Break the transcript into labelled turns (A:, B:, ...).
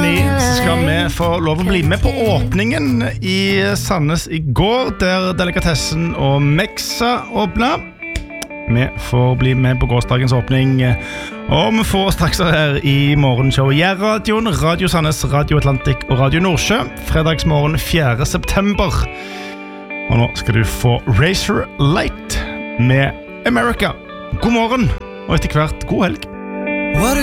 A: 9, så skal vi få lov å bli med på åpningen i Sandnes i går, der Delikatessen og Mexa åpnet. Vi får bli med på gårsdagens åpning, og vi får straks her i morgenshowet Jærradioen, Radio Sandnes, Radio Atlantic og Radio Nordsjø, fredagsmorgen 4. september. Og nå skal du få Razor Light med America. God morgen, og etter hvert god helg.
B: What a